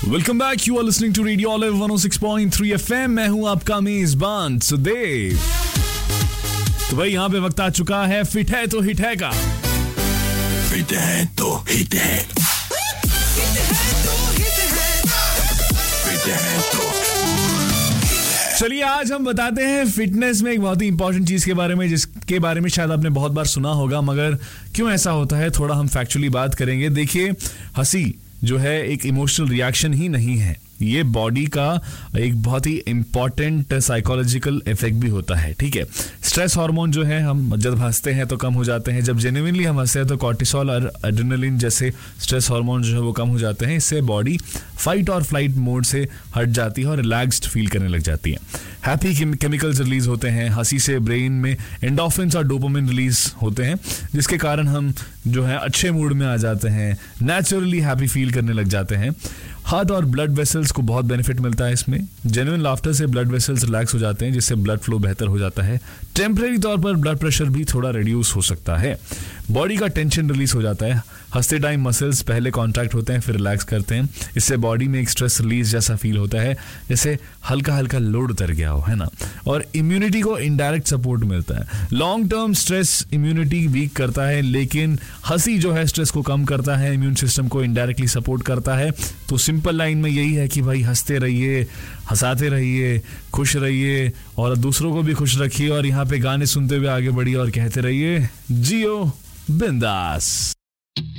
Welcome back, you are listening to radio olive 106.3 FM। मैं हूं आपका मेजबान सुदेव। तो भाई यहाँ पे वक्त आ चुका है फिट है तो हिट है का। फिट है तो हिट है, फिट है तो। चलिए आज हम बताते हैं फिटनेस में एक बहुत ही इंपॉर्टेंट चीज के बारे में, जिसके बारे में शायद आपने बहुत बार सुना होगा, मगर क्यों ऐसा होता है थोड़ा हम फैक्चुअली बात करेंगे। देखिए, हंसी जो है एक इमोशनल रिएक्शन ही नहीं है, ये बॉडी का एक बहुत ही इंपॉर्टेंट साइकोलॉजिकल इफेक्ट भी होता है। ठीक है, स्ट्रेस हार्मोन जो है, हम जब हंसते हैं तो कम हो जाते हैं, जब जेन्युइनली हम हंसते हैं तो कॉर्टिसोल और एड्रेनलिन जैसे स्ट्रेस हार्मोन जो है वो कम हो जाते हैं। इससे बॉडी फाइट और फ्लाइट मोड से हट जाती है और रिलैक्स्ड फील करने लग जाती है। हैप्पी केमिकल्स रिलीज होते हैं, हंसी से ब्रेन में एंडोर्फिन्स और डोपामिन रिलीज होते हैं, जिसके कारण हम जो है अच्छे मूड में आ जाते हैं, नेचुरली हैप्पी फील करने लग जाते हैं। हार्ट और ब्लड वेसल्स को बहुत बेनिफिट मिलता है इसमें। जेन्युइन लाफ्टर से ब्लड वेसल्स रिलैक्स हो जाते हैं, जिससे ब्लड फ्लो बेहतर हो जाता है। टेम्परेरी तौर पर ब्लड प्रेशर भी थोड़ा रिड्यूस हो सकता है। बॉडी का टेंशन रिलीज हो जाता है। हंसते टाइम मसल्स पहले कॉन्ट्रैक्ट होते हैं, फिर रिलैक्स करते हैं। इससे बॉडी में एक स्ट्रेस रिलीज जैसा फील होता है, जैसे हल्का हल्का लोड उतर गया हो, है ना। और इम्यूनिटी को इनडायरेक्ट सपोर्ट मिलता है। Long term stress immunity weak करता है, लेकिन हंसी जो है स्ट्रेस को कम करता है, इम्यून सिस्टम को इनडायरेक्टली सपोर्ट करता है। तो सिंपल लाइन में यही है कि भाई हंसते रहिए, हंसाते रहिए, खुश रहिए और दूसरों को भी खुश रखिए। और यहाँ पे गाने सुनते हुए आगे बढ़िए और कहते रहिए जियो बिंदास।